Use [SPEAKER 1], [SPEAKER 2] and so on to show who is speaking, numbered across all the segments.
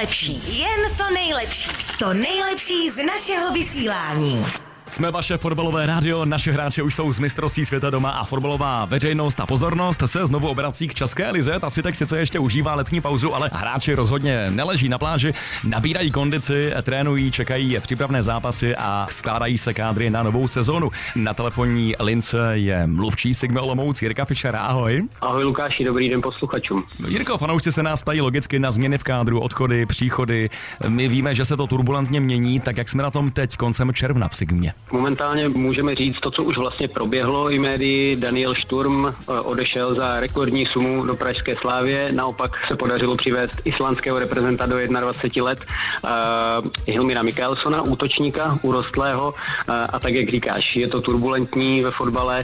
[SPEAKER 1] nejlepší, jen to nejlepší. To nejlepší z našeho vysílání.
[SPEAKER 2] Jsme vaše fotbalové rádio, naše hráče už jsou z mistrovství světa doma a fotbalová veřejnost a pozornost se znovu obrací k České lize. Ta si tak sice ještě užívá letní pauzu, ale hráči rozhodně neleží na pláži, nabírají kondici, trénují, čekají přípravné zápasy a skládají se kádry na novou sezónu. Na telefonní lince je mluvčí Sigmy Olomouc Jirka Fischera. Ahoj.
[SPEAKER 3] Ahoj Lukáši, dobrý den posluchačům.
[SPEAKER 2] Jirko, fanoušci se nás ptají logicky na změny v kádru, odchody, příchody. My víme, že se to turbulentně mění, tak jak jsme na tom teď koncem června v Sigmě?
[SPEAKER 3] Momentálně můžeme říct to, co už vlastně proběhlo i médii. Daniel Sturm odešel za rekordní sumu do pražské Slávie. Naopak se podařilo přivést islandského reprezenta do 21 let Hilmira Mikaelsona, útočníka urostlého. A tak, jak říkáš, je to turbulentní ve fotbale.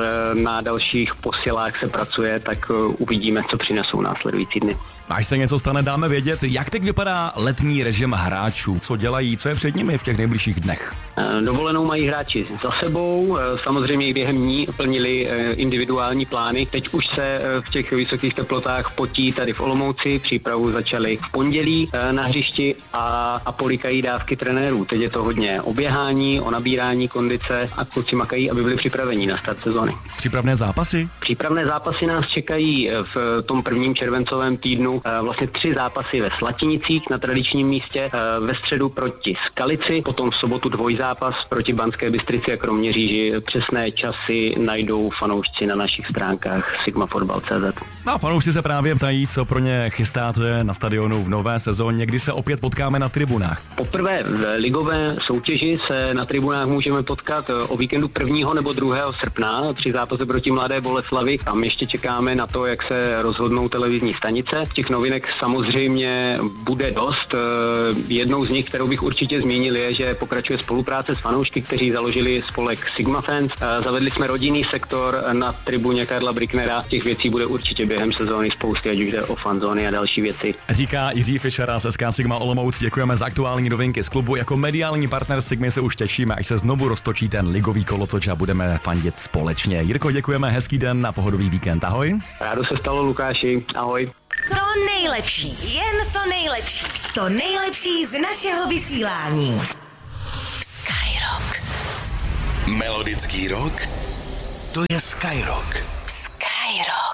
[SPEAKER 3] Na dalších posilách se pracuje, tak uvidíme, co přinesou následující dny.
[SPEAKER 2] Až se něco stane, dáme vědět, jak teď vypadá letní režim hráčů, co dělají, co je před nimi v těch nejbližších dnech.
[SPEAKER 3] Dovolenou mají hráči za sebou, samozřejmě i během ní plnili individuální plány. Teď už se v těch vysokých teplotách potí tady v Olomouci, přípravu začali v pondělí na hřišti a polikají dávky trenérů. Teď je to hodně o běhání, o nabírání kondice a kluci makají, aby byli připraveni na start sezóny.
[SPEAKER 2] Přípravné zápasy?
[SPEAKER 3] Přípravné zápasy nás čekají v tom prvním červencovém týdnu. Vlastně 3 zápasy ve Slatinicích na tradičním místě, ve středu proti Skalici, potom v sobotu dvojzápas proti Banské Bystrici a Kroměříži. Přesné časy najdou fanoušci na našich stránkách sigmafotbal.cz.
[SPEAKER 2] No a fanoušci se právě ptají, co pro ně chystáte na stadionu v nové sezóně, kdy se opět potkáme na tribunách.
[SPEAKER 3] Poprvé v ligové soutěži se na tribunách můžeme potkat o víkendu 1. nebo 2. srpna, 3 zápasy proti Mladé Boleslavi. Tam ještě čekáme na to, jak se rozhodnou televizní stanice. Těch novinek samozřejmě bude dost. Jednou z nich, kterou bych určitě zmínil, je, že pokračuje spolupráce s fanoušky, kteří založili spolek Sigma Fans. Zavedli jsme rodinný sektor na tribuně Karla Bricknera. Těch věcí bude určitě během sezóny spousty, ať už jde o fanzóny a další věci.
[SPEAKER 2] Říká Jiří Fischera z SK Sigma Olomouc. Děkujeme za aktuální novinky z klubu. Jako mediální partner Sigmy se už těšíme, až se znovu roztočí ten ligový kolotoč a budeme fandit společně. Jirko, děkujeme, hezký den a pohodový víkend. Ahoj.
[SPEAKER 3] Rádo se stalo, Lukáši. Ahoj.
[SPEAKER 1] To nejlepší, jen to nejlepší. To nejlepší z našeho vysílání. Skyrock.
[SPEAKER 4] Melodický rock, to je Skyrock.
[SPEAKER 1] Skyrock.